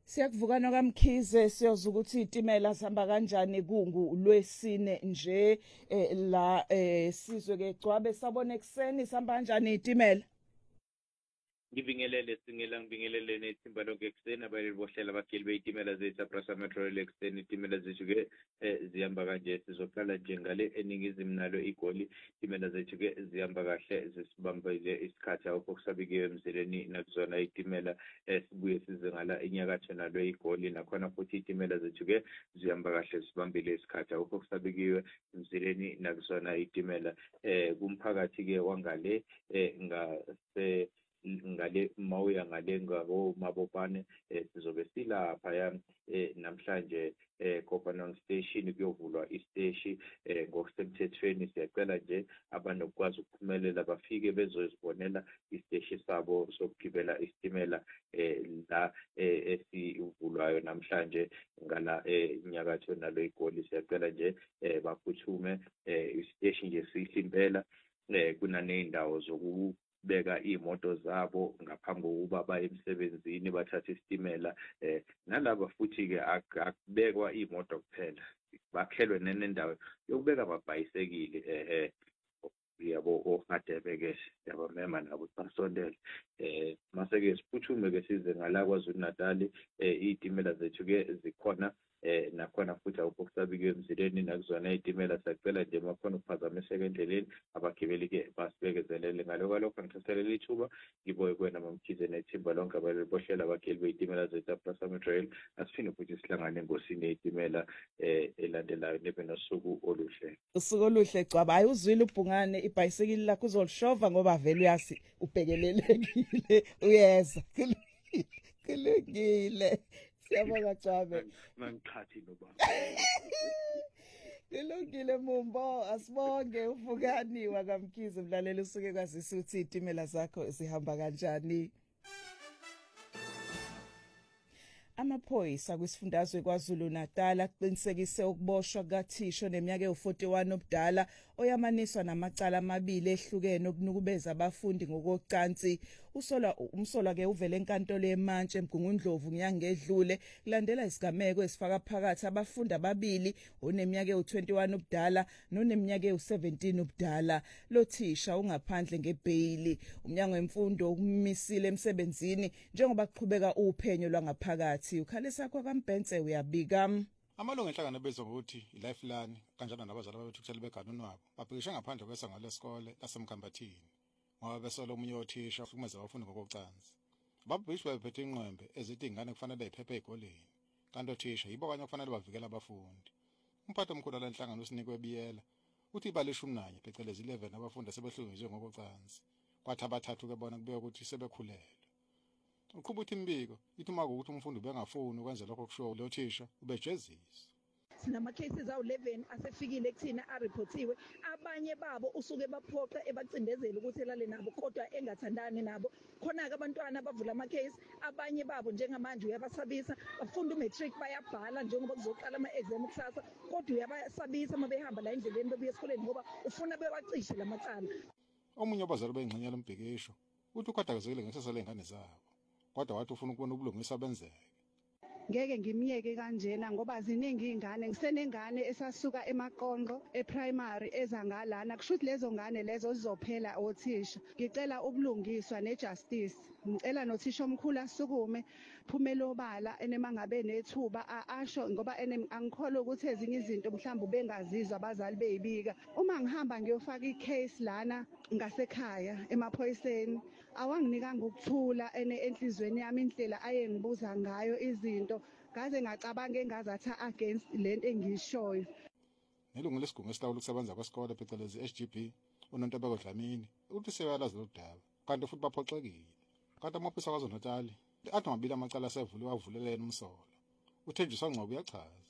Siyakuvukana kaMkhize siyoza ukuthi izitimela sihamba kanjani kungu lwesine nje la sizwe ke Gcwabe sabona ekseni sihamba kanjani izitimela. Ngibingelele singela ngibingelele nethimba lonke ekseni abaleli bohlela abagili bezitimela zeSaprasa Metro Rail ekseni izitimela zethu ke zihamba kanje sizoqala nje ngale eningizimu nalo igoli izitimela zethu ke zihamba kahle zisibambile isikhathi awukho kusabikiwe emzileni nakuzona izitimela sibuye sizengala enyakatho nalo igoli nakhona futhi izitimela zethu ke zihamba kahle zibambile isikhathi awukho kusabikiwe emzileni nakuzona izitimela kumphakathi ke wangale ngale mawuya ngale ngabo mabopane sizobe silapha ya namhlanje Kopanong station kuyovulwa isteshi ngokusemthethweni siyacela nje abanokwazi ukuphumelela bafike bezozibonela isteshi sabo sokugibela isitimela la esivulwayo namhlanje ngala enyakatho nalo igoli siyacela nje baphuthume isteshi nje sihle impela kunaney'ndawo beka imoto zabo ngaphambi kokuba baye emsebenzini bathathe isitimela nalaba futhi ke akubekwa imoto kuphela bakhelwe nendawo yokubeka amabhayisekili yabo ohadebe ke yabamema nabo basondele mase ke siphuthume ke size ngala KwaZulu-Natal izitimela zethu ke zikhona nakhona futhi awukusabikiwe emzileni nakuzona izitimela sacela nje makhona ukuphazamiseka endleleni abagibeli ke basibekezelele ngalokho ngithathelela ithuba ngiboye kwena Mamkhize nethimba lonke abaleli bohlela abagili bezitimela zeSaprasa Metro Rail asiphinde futhi sihlangane engosini yezitimela elandelayo nebe nosuku oluhle. Usuku oluhle Gcwaba hayi uzwile ubhungane ibhayisikili lakho uzolishova ngoba vele uyasi ubhekelelekile uyeza kulungile. Siyabonga Gcwabe. Mangichathi nobaba. Kulungile Mumbo asibonge uvukaniwa kaMkhize mlaleli usuke kwazisa ukuthi izitimela zakho zihamba kanjani. Amaphoyisa kwisifundazwe KwaZulu-Natal aqinisekise ukuboshwa kaThisho neminyaka ewu-41 obudala oyamaniswa namacala amabili ehlukene okunukubeza abafundi ngokocansi. Umsolwa ke uvele enkantolo yeMantshi eMgungundlovu ngenyanga edlule kulandela isigameko esifaka phakathi abafundi ababili oneminyaka ewu-21 obudala noneminyaka ewu-17 obudala. Lo thisha ungaphandle ngebheyili. Umnyango wemfundo ukumisile emsebenzini njengoba kuqhubeka uphenyo lwangaphakathi. Ukhalisa kwaMbhense uyabika. Amalungu enhlangano ebizwa ngokuthi iLifeline kanjalo nabazali babethukuthela beganuni wabo babhekisha ngaphandle kwesango lesikole laseMkhambathini ngoba besola omunye othisha ufukumeza abafundi ngokocansi. Ababhishi babephethe inqwembe ezithi ingane kufanele iphephe ezikoleni kanti othisha yibo kanye kufanele bavikele abafundi. Umphathi omkhulu walenhlangano uSinikwe Biyela uthi balishumi nanye phecelezi 11 abafundi asebehlukunyezwe ngokocansi kwathi abathathu ke bona kubeka ukuthi sebekhulelwe. Uqhuba uthi imbiko ithi uma ukuthi umfundi ubengafuni ukwenza lokho kusho lo thisha ubejezisa. Sinama cases awu11 asefikile kuthina areportiwe abanye babo usuke baphoqa ebacindezela ukuthi elale nabo kodwa engathandani nabo khona ke abantwana bavula ama case abanye babo njengamanje uyabasabisa bafunda umatric bayabhala njengoba kuzoqala ama exam kusasa kodwa uyabasabisa uma behamba la endleleni bebuya esikoleni ngoba ufuna bewacishe lamacala. Omunye wabazali bengxenyela umbhekisho uthi ukhathazekile ngesasa lengane zabo kodwa wathi ufuna ukubona ubulungisa benzeke. Ngeke ngimiyeke kanjena ngoba ziningi izingane ngisenengane esasuka eMaqonqo eprimary ezangalana kushuthi lezo ngane lezo zizophela othisha. Ngicela ubulungiswa nejustice. Ngicela nothisha omkhulu asukume phumelo bala enemangabe nethuba asho ngoba angikholwa ukuthi ezinye izinto mhlawumbe bengazizwa abazali beyibika. Uma ngihamba ngiyofaka icase lana ngasekhaya emaphoyiseni awanginikanga ukuthula enhlizweni yami indlela ayengibuza ngayo izinto ngaze ngacabanga engazathi against lento engiyishoyo. Nelungu lesigungu esilawula ukusebenza kwesikole phecelezi SGB uNontobeko Dlamini uthi seyalazi lo daba kanti futhi baphoxekile. Kanti amaphoyisa KwaZulu-Natal athi mabili amacala asevuliwe avulelene umsolo. UThenjiswa Ngcobo uyachaza.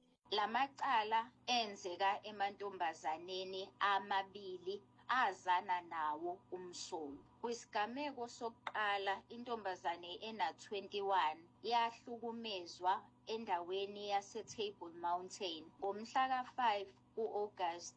Lamacala enzeka emantombazaneni amabili azana nawo umsolo. Kwisigameko sokuqala intombazane ena21 yahlukumezwa endaweni yaseTable Mountain ngomhla ka5 kuAugust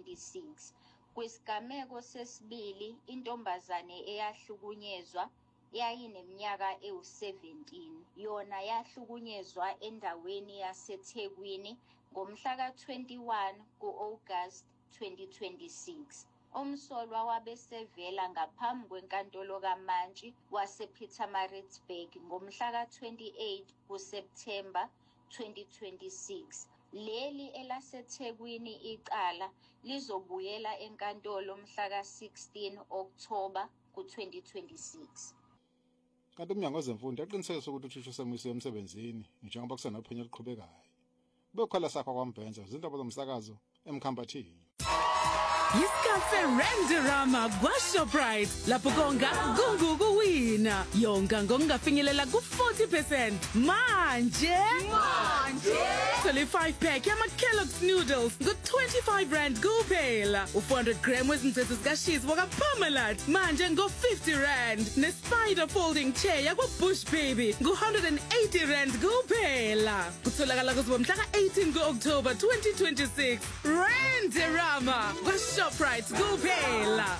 2026. Kwisigameko sesibili intombazane eyahlukunyezwa yayineminyaka ewu-17. Yona yahlukunyezwa endaweni yaseThekwini ngomhla ka-21 ku-August 2026. Umsolwa wabesevela ngaphambi kwenkantolo kaMantshi wase-Pietermaritzburg ngomhla ka-28 kuSepthemba 2026. Leli elaseThekwini icala lizobuyela enkantolo mhla ka-16 October ku-2026. Kanti umnyango wezemfundo yaqinisekisa ukuthi uthisha usemisiwe emsebenzini njengoba kusenophenyo oluqhubekayo. Bekukhala sakho kwaMbhenza izindaba zomsakazo eMkhambathini. Yisikhathi Randirama kwaShoprite lapho konga kungukuwina yonga ngokungafinyelela ku-40% manje 25 pack yama-Kellogg's noodles ngo-R25 kuphela, u-400 gram wezinsizwa zikashisi waka-Parmalat manje ngo-R50, ne-Spider folding chair yakwa-Bush Baby ngo-R180 kuphela. Kutholakala kuzibo mhla ka-18 ku-October 2026. Randirama kwaShoprite kuphela.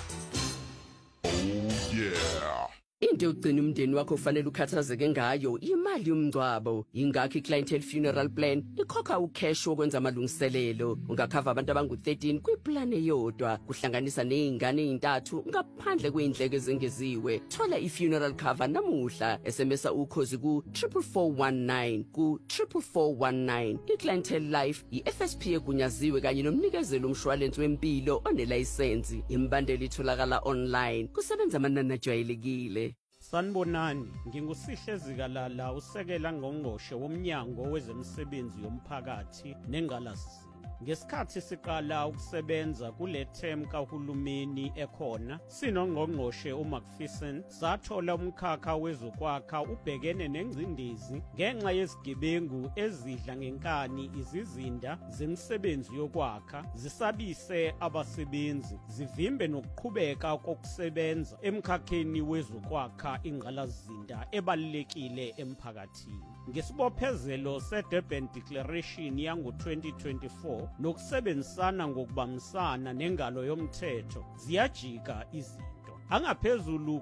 Into yokugcina umndeni wakho ufanele ukhathazeke ngayo imali yomngcwabo. Ingakho iClientele Funeral Plan ikhokha ucash wokwenza amalungiselelo. Ungakhava abantu abangu-13 kwiplan eyodwa, kuhlanganisa nezingane ezintathu ngaphandle kweindleko ezengeziwe. Thola ifuneral cover namuhla, SMS ukhozi ku 44419 ku 44419. iClientele Life iFSP egunyaziwe kanye nomnikezelo umshwalense wempilo onelayisensi. Imbandela itholakala online, kusebenza amanani ajwayelekile. Sanibonani, nginguSihle Zikalala, usekela ngqongqoshe womnyango wezemisebenzi yomphakathi nengalasizini. Ngesikhathi siqala ukusebenza kule term kahulumeni ekhona, sinongqongqoshe uMcPherson, sathola umkhakha wezokwakha ubhekene nengcindezi ngenxa yezigebengu ezidla ngenkani izizinda zemisebenzi yokwakha, zisabise abasebenzi, zivimbe nokuqhubeka kokusebenza emkhakheni wezokwakha ingqalasizinda ebalulekile emphakathini. Ngesibophezelo seDurban Declaration yango-2024 nokusebenzisana ngokubambisana nengalo yomthetho, ziyajika izinto. Angaphezulu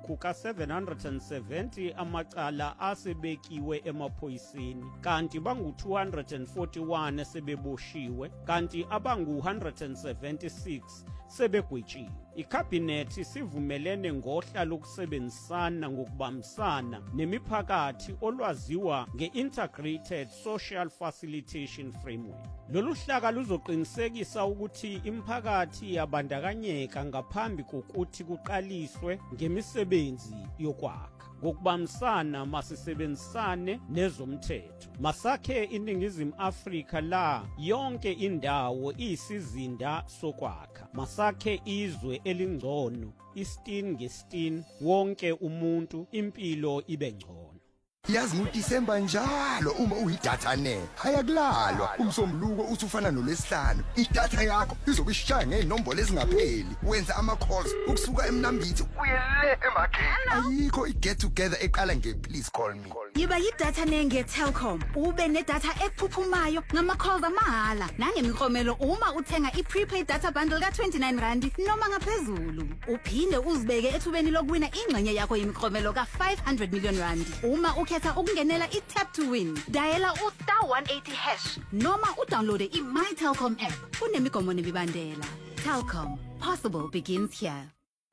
kuka-770 amacala asebekiwe emaphoyiseni, kanti bangu-241 sebeboshiwe, kanti abangu-176 sebegwetshiwe. Ikhabhinethi sivumelene ngohla lokusebenzisana ngokubambisana nemiphakathi olwaziwa nge-Integrated Social Facilitation Framework. Lolu hlaka luzoqinisekisa ukuthi imiphakathi yabandakanyeka ngaphambi kokuthi kuqaliswe ngemisebenzi yokwakha. Ngokubambisana masisebenzisane nezomthetho, masakhe iNingizimu Afrika la yonke indawo iyisizinda sokwakha. Masakhe izwe elingcono, istin ngestin, wonke umuntu impilo ibe ngcono. Yazi ngoDisemba njalo uma uyidatha ne ayakulalwa umsombuluko usufana noLesihlanu. Idatha yakho izobe ishaya ngezinombolo ezingapheli, wenza ama-calls ukusuka eMnambithi uye le eMageni. Ayikho i-get together eqala nge-please call me. Yiba yidatha nenge Telkom, ube nedatha ephuphumayo ngama-calls amahhala nangemiklomelo uma uthenga i-prepaid data bundle ka-R29 noma ngaphezulu. Uphinde uzibeke ethubeni lokuwina ingxenye yakho yemiklomelo ka-R500 million. Uma ukhetha ukungenela i-tap to win, dayela *180# noma udownloade i-My Telkom app. Kunemigomo nemibandela. Telkom, possible begins here.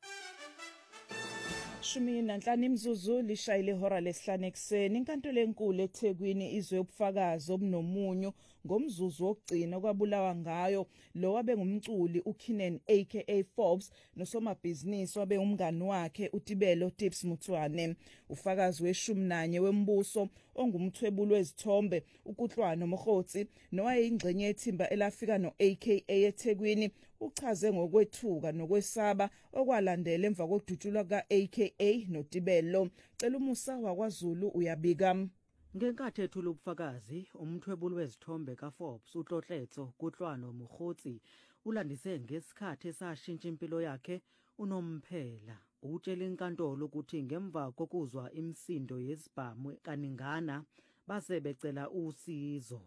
15 imzuzu lishayile ihora lesihlanu ekseni. Inkantolo enkulu eThekwini izwe ubufakazi obunomunyu ngomzuzu wokugcina kwabulawa ngayo lo wabe ngumculi uKenan aka Forbes nosomabhizinisi wabe umngani wakhe uTibelo Tips Mutwane. Ufakazi we-11 wembuso ongumthwebuli wezithombe uKutlwano Mokgotsi nowayeyingxenye yethimba elafika no-AKA eThekwini uchaze ngokwethuka nokwesaba okwalandela emva kodutshulwa ka-AKA noTibelo. Cela umusa wakwaZulu uyabika. Ngenkathi ethula ubufakazi, umthwebuli wezithombe kaForbes uHlotletso Kutlwano Mokgotsi ulandise ngesikhathi esashintsha impilo yakhe unomphela. Utshela inkantolo ukuthi ngemva kokuzwa imisindo yezibhamu kaningana base becela usizo.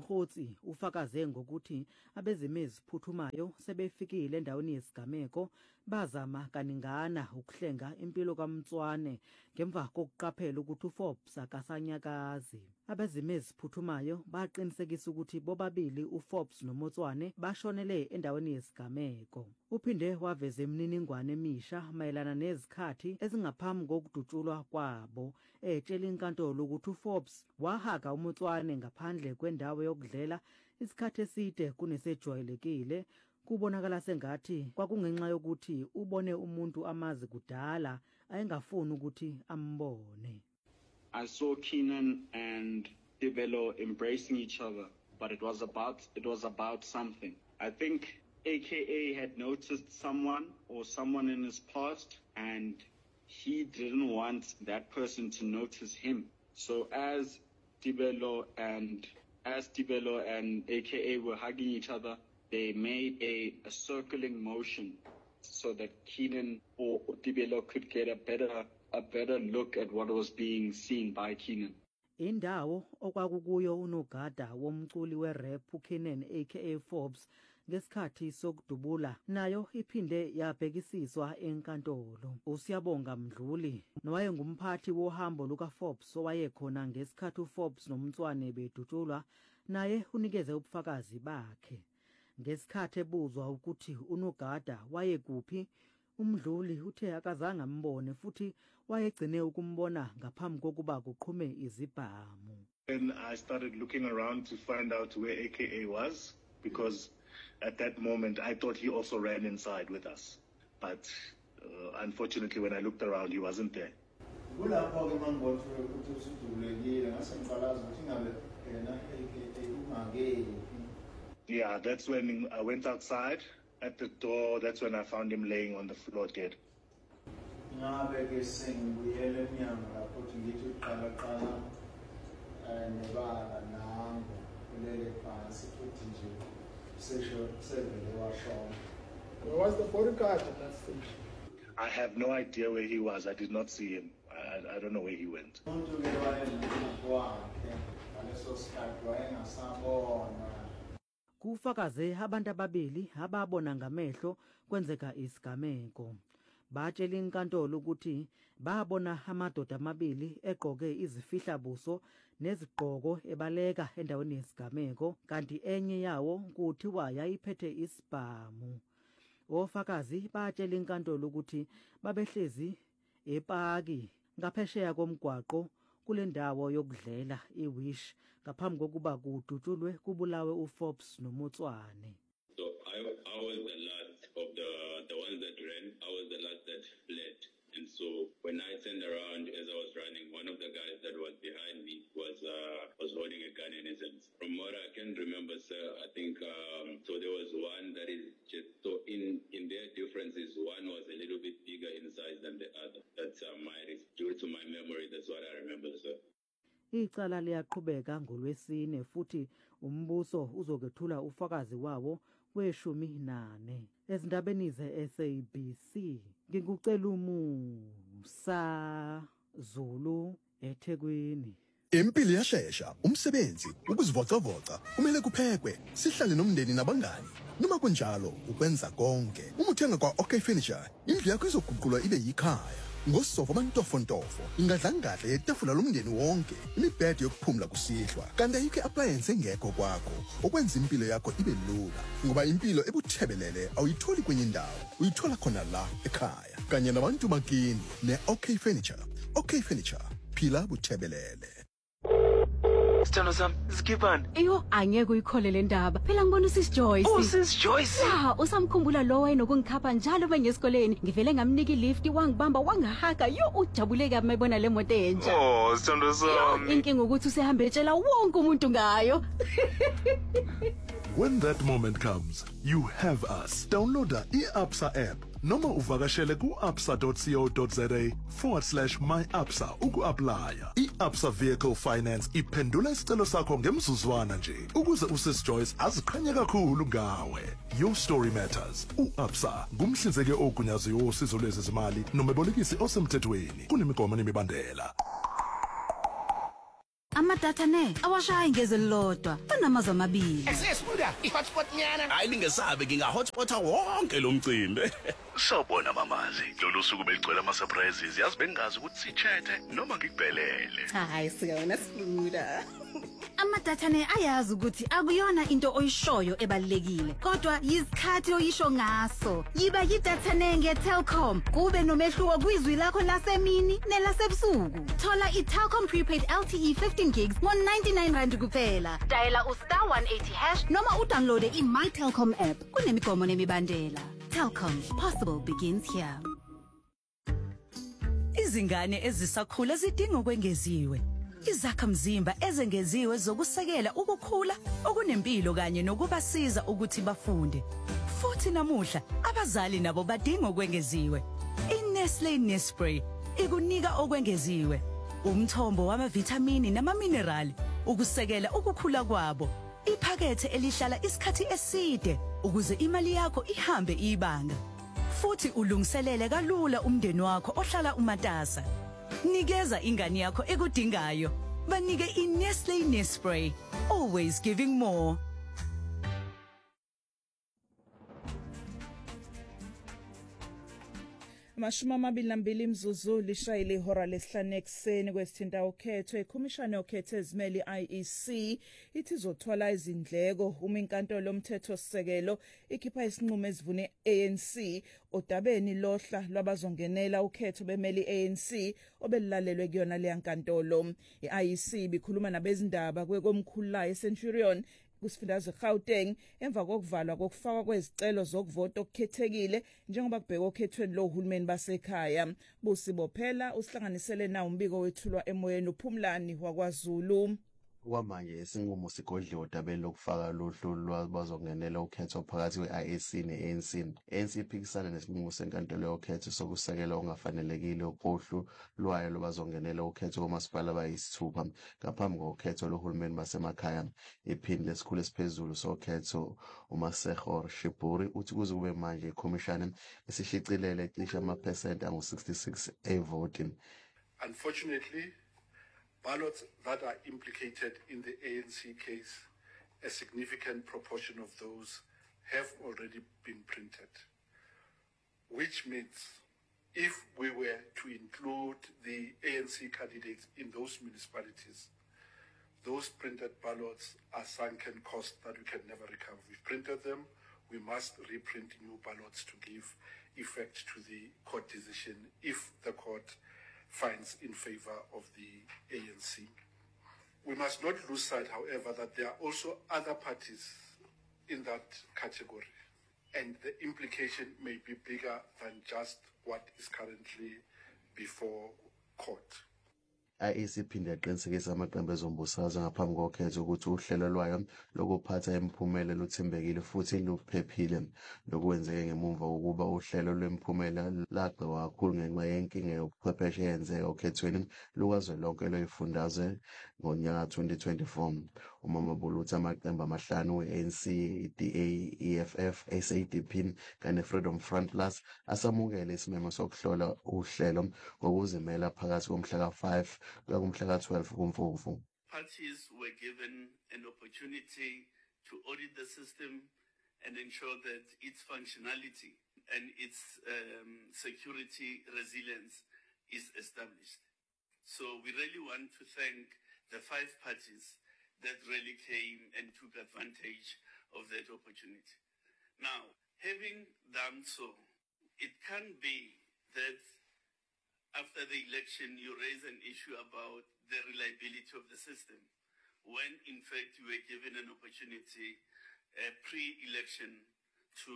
Umkhotsi ufakaze ngokuthi abezimezi phuthumayo sebefikile endaweni yesigameko bazama kaningana ukuhlenga impilo kaMtswane ngemva kokuqaphela ukuthi uForbes akasanyakazi. Abezimo eziphuthumayo baqinisekisa ukuthi bobabili uForbes noMtswane bashonele endaweni yesigameko. Uphinde waveza imininingwane emisha mayelana nezikhathi ezingaphambi kokudutshulwa kwabo, etshela inkantolo ukuthi uForbes wahaka uMtswane ngaphandle kwendawo yokudlela isikhathi eside kunesejwayelekile. Kubonakala sengathi kwakungenxa yokuthi ubone umuntu amazi kudala ayengafuni ukuthi ambone. I saw Keenan and Tibelo embracing each other, but it was about something. I think AKA had noticed someone or someone in his past, and he didn't want that person to notice him. So as Tibelo and AKA were hugging each other, they made a circling motion so that Keenan or Tibelo could get a better look at what was being seen by Keenan. Indawo okwakukuyo unogada womculi werap uKeenan aka Forbes ngesikhathi sokudubula nayo iphinde yabhekisiswa enkantolo. Usiyabonga Mdluli nowayengumphathi wohambo lukaForbes owayekhona ngesikhathi uForbes noMtswane bedutshulwa naye unikeze ubufakazi bakhe. Ngesikhathi ebuzwa ukuthi unogada wayekuphi, uMdluli uthe akazange ambone futhi wayegcine ukumbona ngaphambi kokuba kuqhume izibhamu. And I started looking around to find out where AKA was, because at that moment I thought he also ran inside with us. But unfortunately when I looked around he wasn't there. Yeah, that's when I went outside. At the door, that's when I found him laying on the floor dead. Was the body card at that stage? I have no idea where he was. I did not see him. I don't know where he went. Kufakaze abantu ababili ababona ngamehlo kwenzeka isigameko. Batshela inkantolo ukuthi babona amadoda amabili egqoke izifihlabuso nezigqoko ebaleka endaweni yesigameko, kanti enye yawo kuthiwa yayiphethe isibhamu. Ofakazi batshela inkantolo ukuthi babehlezi epaki ngaphesheya komgwaqo kule ndawo yokudlela iWish ngaphambi kokuba kudutshulwe kubulawe uForbes noMtswane. So I was the last of the ones that ran. I was the last that fled. And so when I turned around as I was running, one of the guys that was behind me was holding a gun in his hands. From what I can remember, sir, I think so there was one that is just so in their differences, one was a little bit bigger in size than the other. That's due to my memory, that's what I remember, sir. Icala liyaqhubeka ngoLwesine futhi umbuso uzokethula ufakazi wawo we-14 ezindabeni ze-SABC. Ngikucela umusa Zulu eThekwini. Impilo iyashesha, umsebenzi, ukuzivocavoca, kumele kuphekwe, sihlale nomndeni nabangani. Noma kunjalo, ukwenza konke. Uma uthenga kwa OK Furniture, indlu yakho izoguqulwa ibe yikhaya. Ngosofa amantofontofo, ingadlangadla yetafula lomndeni wonke, imibhede yokuphumula kusihlwa. Kanti ayikho appliance engekho kwakho, okwenza impilo yakho ibe lula. Ngoba impilo ebuthebelele awuyitholi kwenye ndawo, uyithola khona la ekhaya. Kanye nabantu bakini ne-OK Furniture. OK Furniture, phila buthebelele. Sithando sami, Zikipani. Eyo, angeke uyikhole le ndaba. Phela ngibona uSis Joyce. Oh, Sis Joyce. Ya, usamkhumbula lo wayenokungikhapha njalo bengesikoleni. Ngivele ngamnika ilift wangibamba wangahaka. Yo, ujabule kabi mayibona le moto entsha. Oh, sithando sami. Inkinga ukuthi usehambe etshela wonke umuntu ngayo. When that moment comes, you have us. Download i-Absa app noma uvakashele ku-absa.co.za/myabsa uku-aplya. I-Absa Vehicle Finance iphendula isicelo sakho ngemzuzwana nje ukuze uSis Joyce aziqhenye kakhulu ngawe. Your story matters. U-Absa ngumhlinzeki ogunyaziwe wosizo lwezezimali nomebolekisi osemthethweni. Kunemigomo nemibandela. Amadatha ne awashayi ngezelilodwa banamazwi amabili. Sesibuda i-hotspot nyana. Hayi ningesabe nginga-hotspota wonke lo mcimbi. Sawubona mamazi, lolu suku beligcwele ama-surprises. Yazi bengazi ukuthi sichethe noma ngikubhelele. Hayi siyona sibuda. Amadatha ne ayazi ukuthi akuyona into oyishoyo ebalekile, kodwa yisikhathi oyisho ngaso. Yiba yidatha ne ngeTelkom, kube nomehluko kwizwi lakho lasemini nelasebusuku. Thola iTelkom prepaid LTE 15 gigs ngo-R99 kuphela. Diala *180# noma udownloade i-MyTelkom app. Kunemigomo nemibandela. Telkom, possible begins here. Izingane ezisakhula zidinga ukwengeziwe. Izakhamzimba ezengeziwe zokusekela ukukhula okunempilo kanye nokubasiza ukuthi bafunde. Futhi namuhla abazali nabo badinga ukwengeziwe. iNestle Nespray ikunika okwengeziwe. Umthombo wamavitamini namaminerali ukusekela ukukhula kwabo. Iphakethe elihlala isikhathi eside ukuze imali yakho ihambe ibanga. Futhi ulungiselele kalula umndeni wakho ohlala umatasa. Nikeza ingane yakho ekudingayo. Banike iNestle Nespray. Always giving more. Amashumi 22 imzuzu lishayile ihora lesihlanu ekseni kwesithinta ukhetho ekhomishana yokhetho ezimeli IEC ithi izothwala izindleko uma inkantolo lomthetho sisekelo ikhipha isinqumo esivune ANC odabeni lohla lwabazongenela ukhetho bemeli ANC obelilalelwe kuyona le nkantolo. IEC bikhuluma nabezindaba kwekomkhulu eCenturion kusifundazwe Gauteng emva kokuvalwa kokufakwa kwezicelo zokuvota okukhethekile njengoba kubhekwa okhethweni lohulumeni basekhaya. Busibophela usihlanganisele na umbiko wethulwa emoyeni uPhumlani wakwaZulu. Kwamanje isinqumo sigodliwe odabeni lokufaka lohlu lwabazongenela ukhetho phakathi kwe-IEC ne-ANC. ANC iphikisana nesinqumo senkantolo yokhetho sokusekela ongafanelekile kohlu lwayo lwabazongenela ukhetho komasipala abayisithupha ngaphambi kokhetho lohulumeni basemakhaya. Iphini lesikhulu esiphezulu sokhetho uMasego Shiburi uthi kuze kube manje ikhomishana esishicilele cishe amaphesenti angu-66 e-voting. Unfortunately, ballots that are implicated in the ANC case, a significant proportion of those have already been printed, which means if we were to include the ANC candidates in those municipalities, those printed ballots are sunken costs that we can never recover. We've printed them, we must reprint new ballots to give effect to the court decision if the court finds in favor of the ANC. We must not lose sight, however, that there are also other parties in that category, and the implication may be bigger than just what is currently before court. IEC iphinde yaqinisekisa amaqembu ezombusazwe ngaphambi kokhetho ukuthi uhlelo lwayo lokuphatha imiphumela luthembekile futhi luphephile. Lokwenzeke ngemuva kokuba uhlelo lwemiphumela lagqiwa kakhulu ngenxa yenkinga yobuchwepheshe eyenzeka okhethweni lukazwelonke lwezifundazwe ngonyaka 2024. uMamabolo uthi amaqembu amahlanu we-ANC, i-DA, EFF, SADP kanye Freedom Front Plus asamukele isimemo sokuhlola uhlelo ngokuzimela phakathi komhla ka-5 kuya kumhla ka-12 kuMfumfu. Parties were given an opportunity to audit the system and ensure that its functionality and its security resilience is established. So we really want to thank the 5 parties that really came and took advantage of that opportunity. Now, having done so, it can be that after the election you raise an issue about the reliability of the system, when in fact you were given an opportunity pre-election to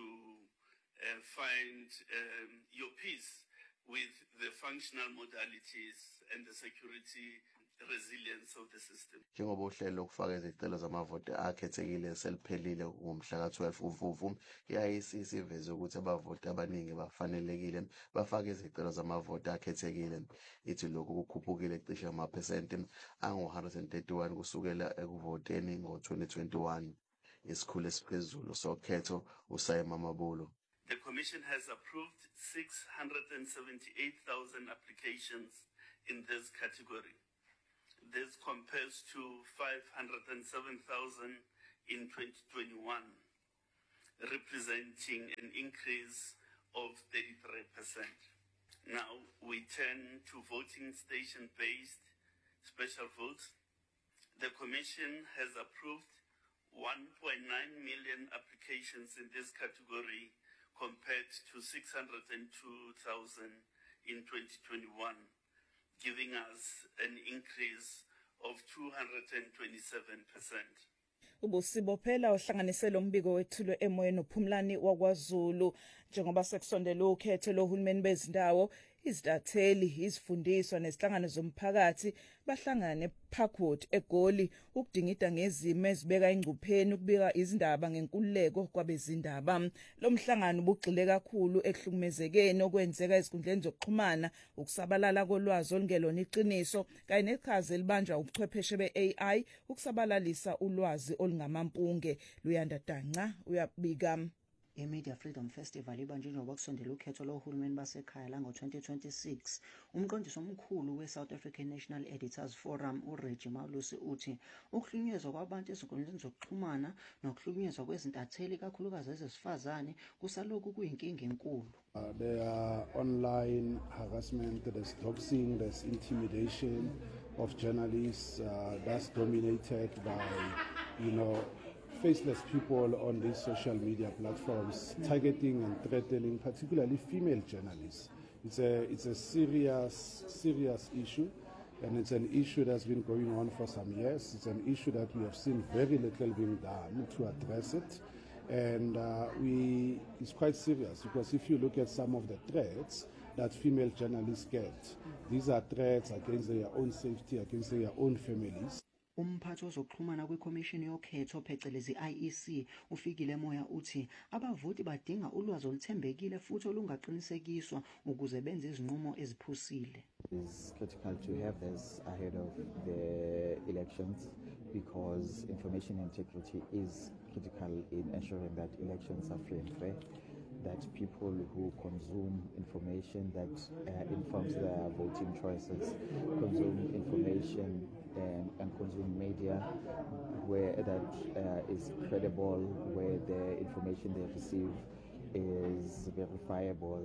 find your peace with the functional modalities and the security resilience of the system. Njengoba uhlelo lokufaka izicelo zamavoti akhethekile seliphelile ngomhla ka-12 uMfumfu, i-IEC isiveze ukuthi abavoti abaningi bafanelekile bafake izicelo zamavoti akhethekile. Ithi lokhu kukhuphukile cishe amaphesenti angu-131 kusukela ekuvoteni ngo-2021. Isikhulu esiphezulu sokhetho uSayi Mamabolo. The Commission has approved 678,000 applications in this category. This compares to 507,000 in 2021, representing an increase of 33%. Now we turn to voting station-based special votes. The Commission has approved 1.9 million applications in this category compared to 602,000 in 2021, giving us an increase of 227%. Ubusibophela ohlanganisela umbiko wethulwe emoyeni uPhumlani wakwaZulu njengoba sekusondela ukhetho lohulumeni bezindawo izitatheli izifundiswa nezihlangano zomphakathi bahlangane eParkwood eGoli ukudingida ngezimo ezibeka ingcupheni ukubika izindaba ngenkululeko kwabezindaba. Lo mhlangano ubugxile kakhulu ekuhlukumezekeni okwenzeka ezinkundleni zokuxhumana, ukusabalala kolwazi olungelona iqiniso kanye neqhaza elibanjwa ubuchwepheshe beAI ukusabalalisa ulwazi olungamampunge. Luyanda Danca uyabika. I-Media Freedom Festival ibanjwe njengoba kusondela ukhetho lohulumeni basekhaya lango-2026. Umqondisi omkhulu we-South African National Editors Forum uReggie Malusi uthi ukuhlunyezwa kwabantu ezinkundleni zokuxhumana nokuhlunyezwa kwezintatheli kakhulukazi ezesifazane kusalokhu kuyinkinga enkulu. There are online harassment, there's doxing, there's intimidation of journalists that's dominated by, faceless people on these social media platforms, targeting and threatening particularly female journalists. It's a serious issue, and it's an issue that's been going on for some years. It's an issue that we have seen very little being done to address it, and it's quite serious because if you look at some of the threats that female journalists get, these are threats against their own safety, against their own families. Umphathi wezokuxhumana kwikhomishini yokhetho phecelezi IEC ufikile moya uthi abavoti badinga ulwazi oluthembekile futhi olungaqinisekiswa ukuze benze izinqumo eziphusile. It's critical to have this ahead of the elections because information integrity is critical in ensuring that elections are free and fair, that people who consume information that informs their voting choices consume information and consume media where that is credible, where the information they receive is verifiable,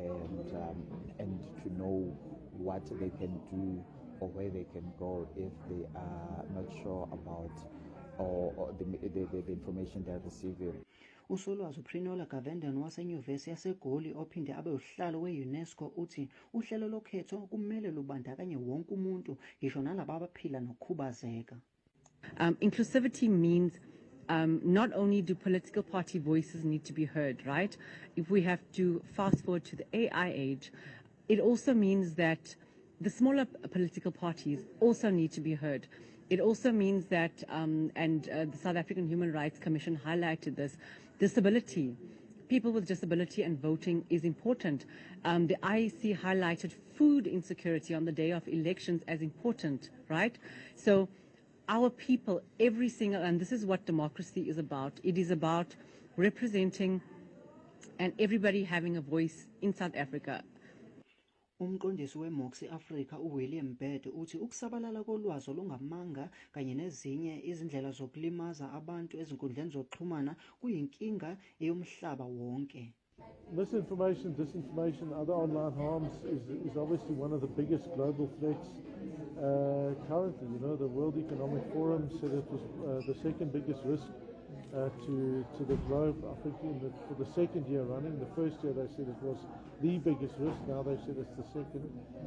and to know what they can do or where they can go if they are not sure about or the information they're receiving. Usolwazi uPrinola Gavenden wasenyuvesi yaseGoli ophinde abe uhlalo we-UNESCO uthi uhlelo lokhetho kumele lubandakanye wonke umuntu ngisho nalabo abaphila nokukhubazeka. Inclusivity means not only do political party voices need to be heard, right? If we have to fast forward to the AI age, it also means that the smaller political parties also need to be heard. It also means that, the South African Human Rights Commission highlighted this, disability. People with disability and voting is important. The IEC highlighted food insecurity on the day of elections as important, right? So our people, every single, and this is what democracy is about. It is about representing and everybody having a voice in South Africa. Umqondisi weMoxie Africa uWilliam Bede uthi ukusabalala kolwazi olungamanga kanye nezinye izindlela zokulimaza abantu ezinkundleni zokuxhumana kuyinkinga eyomhlaba wonke. Misinformation, disinformation, other online harms is obviously one of the biggest global threats currently. The World Economic Forum said it was the second biggest risk to the globe. I think for the second year running. The first year they said it was the biggest risk. Now they said it's the second,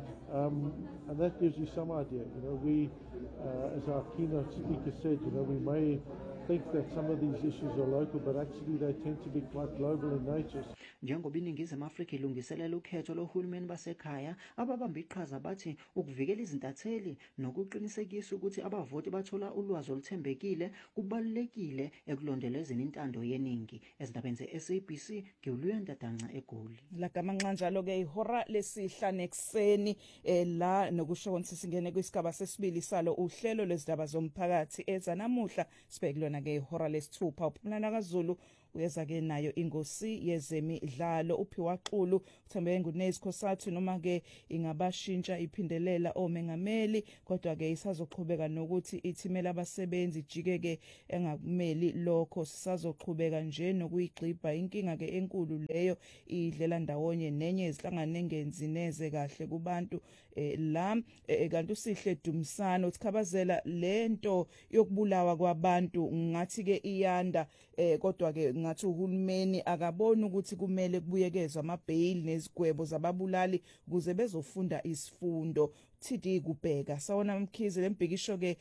and that gives you some idea. We, as our keynote speaker said, we may think that some of these issues are local, but actually they tend to be quite global in nature. Njengoba iningizimu Afrika ilungiselela ukhetho lohulumeni basekhaya, ababamba iqhaza bathi ukuvikela izintatheli nokuqinisekisa ukuthi abavoti bathola ulwazi oluthembekile kubalulekile ekulondelezeni intando yeningi. Ezindabeni ze-SABC ngiwuluyanda Danca eGoli. Lagama ncanjalo ke ihora lesihlanu ekseni la nokusho konke singene kwisigaba sesibili salo uhlelo lwezindaba zomphakathi eza namuhla sibhekulona ke ihora lesithupha uPhumlani kaZulu uyeza ke nayo ingosi yezemidlalo uPhiwa Xulu uthembeke nguNesi Khosathu noma ke ingabashintsha iphindelela omengameli kodwa ke isazoqhubeka nokuthi ithimela abasebenzi jike ke engakumeli lokho sisazoqhubeka nje nokuyigxibha inkinga ke enkulu leyo idlela ndawonye nenye izihlangane engenzi neze kahle kubantu la kanti uSihle Dumsana uthikabazela lento yokubulawa kwabantu ngathi ke iyanda kodwa ke ngathi uhulumeni akaboni ukuthi kumele kubuyekezwe amabhail nezigwebo zababulali ukuze bezofunda isifundo TD kubheka sawona Mkhize lembhikisho ke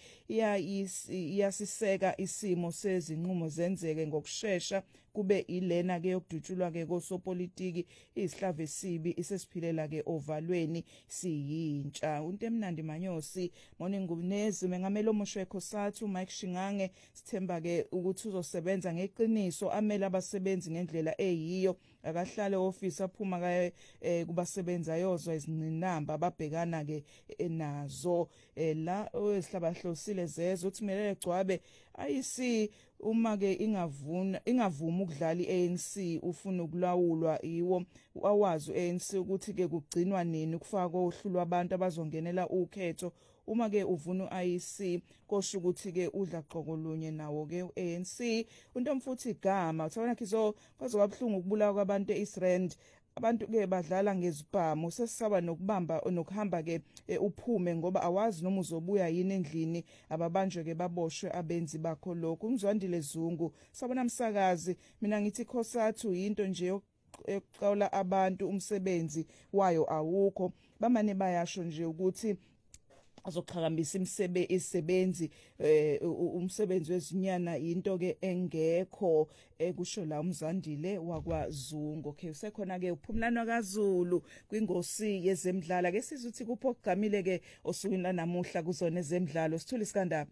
iyasiseka isimo sezinqumo zenzeke ngokusheshsha kube ilena ke yokudutshulwa ke kosopolitiki isihlave esibi isesiphilela ke ovalweni siyintsha unto emnandi Manyosi morning ngubunezi mengamelo Moshwe Khosathu Mike Shingange sithemba ke ukuthi uzosebenza ngeqiniso amela abasebenzi ngendlela eyiyo akahlale office aphuma ka kubasebenza yozwa izinqinamba ababhekana ke nazo la owesihlabahlosile zezo uthimele gcwabe ayisi uma ke ingavuma ukudlala iANC ufuna ukulawulwa iwo wawazi uANC ukuthi ke kugcinwa nini kufaka ohlulu abantu abazongenela ukhetho uma ke uvuna uIC kosho ukuthi ke udla qokolunye nawo ke uANC untomfuthi igama uthabana khizo kwazokabhlungu ukubulawa kwabantu eIsrand abantu ke badlala ngezibhamu sesisaba nokubamba nokuhamba ke uphume ngoba awazi noma uzobuya yini endlini ababanjwe ke baboshwe abenzi bakho lokho umzwandile Zungu sabona msakazi mina ngithi Khosathu into nje yokuqala abantu umsebenzi wayo awukho bamane bayasho nje ukuthi azoqhakambisa isebenzi umsebenzi wezinyana into ke engekho kusho la umzandile wakwaZungu okay usekhona ke uphumlano kaZulu kwingosi yezemidlalo ke sizuthi kupho kugamile ke osukwini lanamuhla kuzona ezemidlalo sithule isikandaba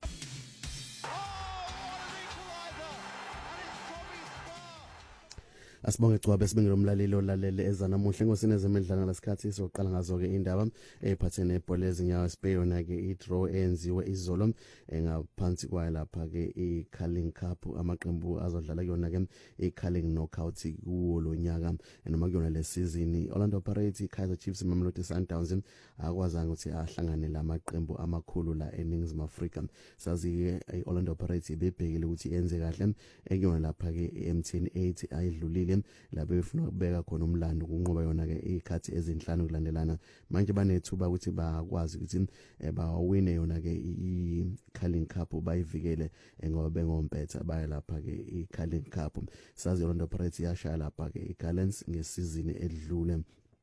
Asibonge Gcwabe sibengele umlaleli olalele ezanamuhle ngosini ezemidlalo lesikhathi soqala ngazo ke indaba ephathene nebhola ezinyawo Speyona ke idraw enziwe izolo ngaphansi kwayo lapha ke iCarling Cup amaqembu azodlala kuyona ke iCarling knockout kuwo lonyaka noma kuyona le season Orlando Pirates Kaizer Chiefs Mamelodi Sundowns akwazanga ukuthi ahlangane lamaqembu amakhulu la eNingizimu Afrika sazi iOrlando Pirates bebhekile ukuthi yenze kahle ekuyona lapha ke iMTN 8 ayidlulile labe befuna ukubeka khona umlando kunqoba yona ke ikhathi ezinhlanu kulandelana manje banethuba ukuthi bakwazi ukuthi bawine yona ke iCarling Cup bayivikele ngoba bengompetha baya lapha ke iCarling Cup sazi Orlando Pirates yashaya lapha ke iGallants ngesizini edlule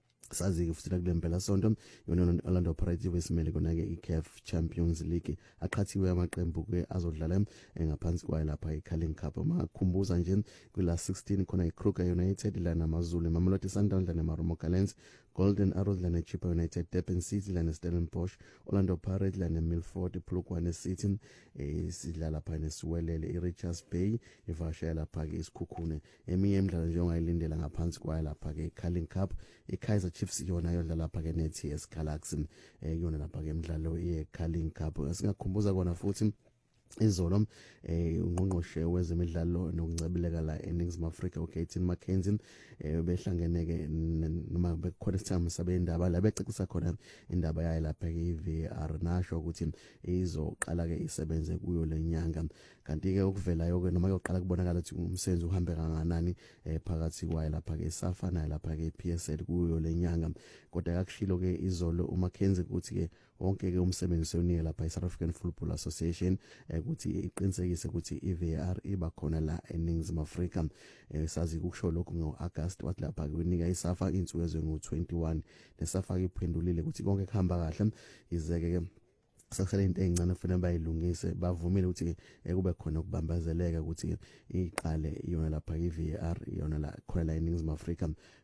sazi futhi kule mpela sonto yona Orlando Pirates besimele kona ke iCAF Champions League aqhathiwe amaqembu ke azodlala ngaphansi kwayo lapha iCarling Cup makhumbuza nje kula 16 khona iKruger United la naMazulu Mamelodi Sundowns la naMarumo Gallants Golden Arrows la neChippa United Durban City la neStellenbosch Orlando Pirates la neMilford Polokwane City sidlala lapha neSiwelele iRichards Bay ivashela lapha ke isikhukhune eminye imidlalo nje ongayilindela ngaphansi kwayo lapha ke iCarling Cup iKaizer Chiefs yona yodlala lapha ke neTS Galaxy yona lapha ke imidlalo yeCarling Cup singakhumbuza kona futhi izolo ungqongqoshe wezemidlalo nokuncebeleka la eNingizimu Afrika uKatin McKenzie behlangene ke noma bekhona isithamo sabendaba la becicisa khona indaba yayo lapha ke VAR nasho ukuthi izoqala ke isebenze kuyo lenyanga kanti ke ukuvela yonke noma yoqala kubonakala ukuthi umsebenzi uhambe kanganani phakathi kwayo lapha ke SAFA nayo lapha ke PSL kuyo lenyanga kodwa akushilo ke izolo uMcKenzie ukuthi ke wonke ke umsebenzi sewunike lapha iSouth African Football Association ukuthi iqinisekise ukuthi iVAR iba khona la eNingizimu Afrika sazi ukusho lokho ngoAugust wathi lapha kunika iSAFA insuku ezingu21 leSAFA iphendulile ukuthi konke kuhamba kahle izeke ke sakusele into encane kufanele bayilungise bavumile ukuthi kube khona ukubambazeleka ukuthi iqale iyona lapha iVAR iyona la khona la eNingizimu Afrika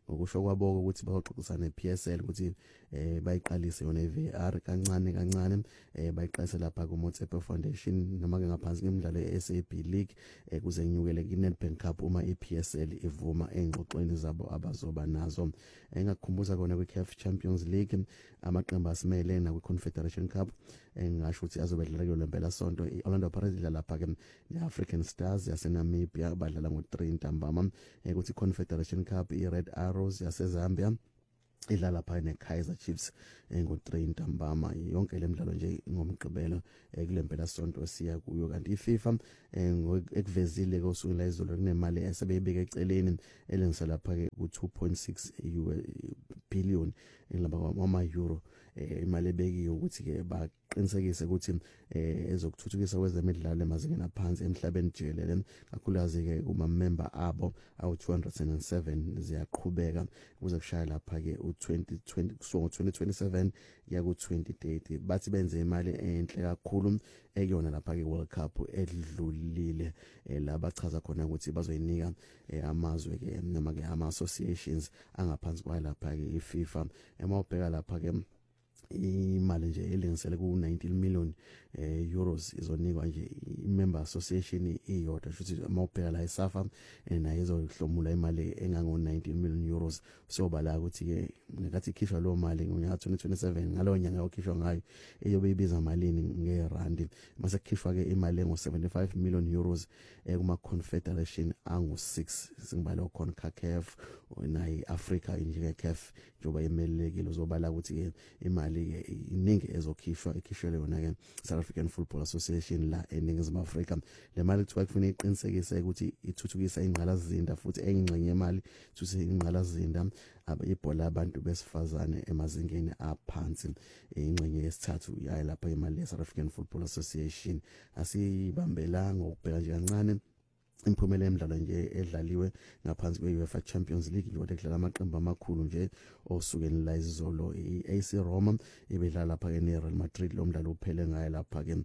ngokusho kwabo ukuthi bazoxoxisana nePSL ukuthi bayiqalise yona iVAR kancane bayiqalise lapha kuMotsepe Foundation noma ke ngaphansi kwemidlalo yeSAB League kuze kunyukele iNedbank Cup uma iPSL ivuma engxoxweni zabo abazoba nazo. Engakukhumbuza kona kwiCAF Champions League amaqembu asimele na kwiConfederation Cup engasho ukuthi azobedlala kulo lempela sonto iOrlando Pirates idlala lapha ke neAfrican Stars yaseNamibia badlala ngo3 ntambama ukuthi iConfederation Cup iRed Arrows yaseZambia idlala lapha neKaizer Chiefs ngo3 ntambama. Yonke lemidlalo nje ngomgqibelo kulempela sonto siya kuyo kanti iFIFA ekuvezile kosuku la izolo kunemali esebeyibeka eceleni elengisa lapha ke ku2.6 billion ngama euro imali ebekiwe ukuthi ke baqinisekise ukuthi ezokuthuthukisa kwezemidlalo emazingeni aphansi emhlabeni jikelele kakhulukazi ke uma member abo awu207 ziyaqhubeka kuze kushaya lapha ke u2020 kusuka ngo2027 ya ku2030 bathi benze imali enhle kakhulu ekuyona lapha ke World Cup edlulile la bachaza khona ukuthi bazoyinika amazwe ke noma ke ama associations angaphansi kwalapha ke iFIFA emawubheka lapha ke imali nje elingisele ku19 million euros izonikwa nje imember association iyodwa futhi mawubheka la eSAFA nayo izohlomula imali engango19 million euros soba la ukuthi ke ngathi ikhishwa lo mali ngonyaka 2027 ngalo nyanga okhishwa ngayo eyobe ibiza malini ngeRand mase kukhishwa ke imali engo75 million euros kuma confederation angu6 singibala khona CAF nayi Africa nje CAF njoba emelekile uzobala ukuthi ke imali ke iningi ezokhishwa ikhishwele yona ke South African Football Association la eNingizimu Afrika. Le mali kuthiwa kufuna iqinisekise ukuthi ithuthukisa ingqalazinda futhi engxenye imali thuthi ingqalazinda ibhola abantu besifazane emazingeni aphansi ingxenye yesithathu yayi lapha imali yeSouth African Football Association asibambelanga ukubheka nje kancane imphumela emidlalo nje edlaliwe ngaphansi kweUEFA Champions League nje odekhala amaqembu amakhulu nje osukeni la izolo iAC Roma ibedlala lapha ke neReal Madrid lo mdlalo uphele ngaye lapha ke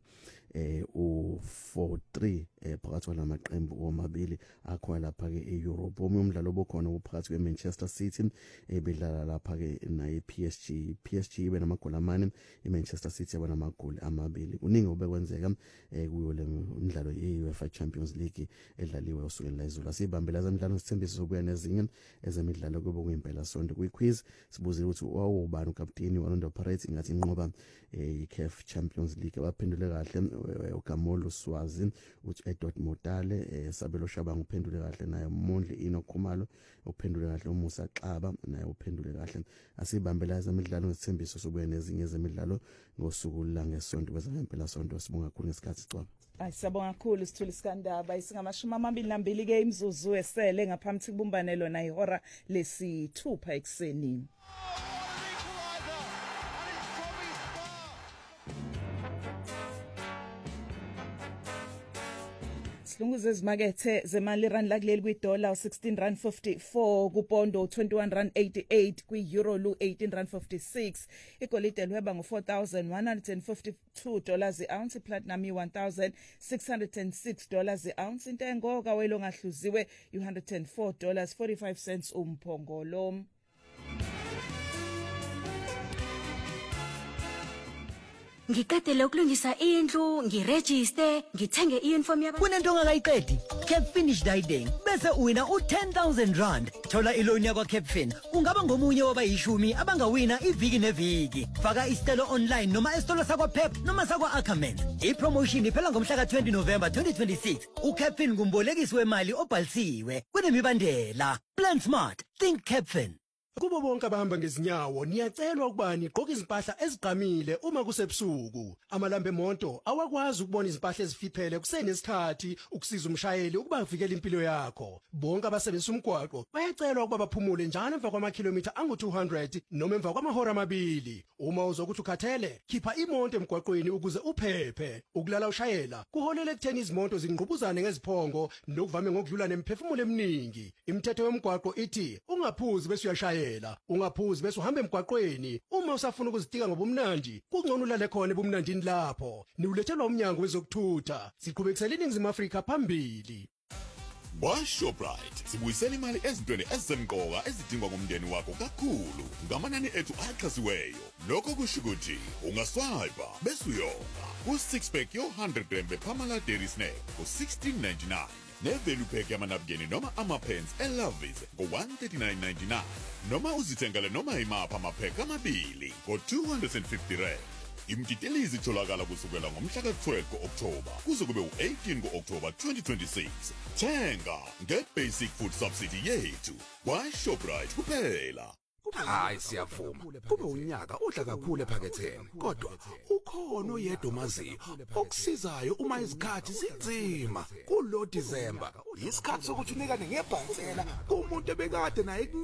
u4-3 phakathi kwamaqembu omabili akho lapha ke eEurope. Umdlalo obukhona uphakathi kweManchester City ebedlala lapha ke naye PSG ibe namagoli amane iManchester City yaba namagoli amabili. Uningi obekwenzeka kuyo le mdlalo yeUEFA Champions League edlaliwe osukeni la izolo. Sibambela zemidlalo sithembisa sobuya nezinye ezemidlalo kube kuyimpela sonto kwiquiz sibuze ukuthi wawubani ukapteni waLorlando Pirates ngathi inqoba iCAF Champions League. Abaphendule kahle uGamolo Swazi uthi Edward Motale Sabelo Shabanga uphendule kahle naye Mondli Ino Khumalo uphendule kahle uMusa Xaba naye uphendule kahle. Asibambela ezemidlalo ngesithembiso sobuya nezinye ezemidlalo ngosuku la ngesonto kwezempela sonto sibonga kakhulu ngesikhathi sicwaba. Siyabonga kakhulu Sithuli Skandaba isingamashumi 22 ke imzuzu esele ngaphambi kubumbane lona ihora lesi6 ekseni. Silunguze ezimakethe zemali rand lakuleli kwiDollar $16.54 kupondo $21.88 kwiEuro lu $18.56 igolide lweba ngo$4,152 ounce platinum $1,606 ounce intengo kawelo ngahluziwe $104.45 umphongolo. Ngiqedele ukulungisa indlu, ngiregister, ngithenge iuniform yaba. Kunento ongakayiqedi? Capfin Diding bese uwina u10,000 thola iloan yakwa Capfin. Ungaba ngomunye wabayishumi abangawina iviki neviki. Faka isicelo online noma esitolo sakwa Pep noma sakwa Ackermans. Ipromotion iphela ngomhla ka20 November 2026. uCapfin ngumbolekisi wemali obhalisiwe. Kunemibandela. Plan smart, think Capfin. Kubo bonke abahamba ngezinyawo niyacelwa ukuba niqoke izimpahla ezigqamile uma kusebusuku. Amalambe emonto awakwazi ukubona izimpahla ezifiphele kusenesikhathi ukusiza umshayeli ukuba avikele impilo yakho. Bonke abasebenzisa umgwaqo bayacelwa ukuba baphumule njalo emva kwamakhilomitha angu200 noma emva kwamahora amabili. Uma uzokuthi ukhathele, khipha imonto emgwaqweni ukuze uphephe. Ukulala ushayela kuholela ekutheni izimoto zingqubuzane ngeziphongo nokuvame ngokudlula nemphefumulo eminingi. Imithetho yomgwaqo ithi ungaphuzi bese uyashayela. Ungaphuzi bese uhamba emgwaqweni. Uma usafuna ukuzitika ngobumnandi, kungcono ulale khona ebumnandini lapho. Niulethelwa umnyango wezokuthutha. Siqhubekisela iNingizimu Afrika phambili. WaShoprite sibuyisela imali ezintweni ezisemqoka ezidingwa ngumndeni wakho kakhulu ngamanani ethu axhasiweyo. Lokho kusho ukuthi ungaswipe bese uyonga ku-6 pack yo-100 gram bePamela Dairy Snack ku-16.99 ne-value pack yamanabukeni noma ama-pens eLovis ngo-139.99 noma uzithengele noma imapha amaphek amabili ngo-250 rand. Imtitelizi itholakala kusukela ngomhla ka-12 ku-Oktoba kuze kube u-18 ku-Oktoba 2026. Thenga nge-basic food subsidy yethu WaShoprite kuphela. Hayi siyavuma kube unyaka odla kakhulu ephaketheni kodwa ukhona oyedwa omaziyo okusizayo uma izikhathi zinzima kulo December isikhathi sokuthi unikane ngebhansela kumuntu ebekade naye